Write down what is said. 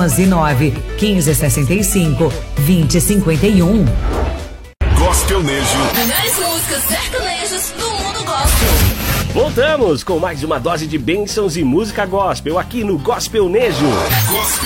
11 9 15 65 20 51. Gospelnejo. Melhores músicas sertanejas do mundo gospel. Voltamos com mais uma dose de bênçãos e música gospel aqui no Gospelnejo.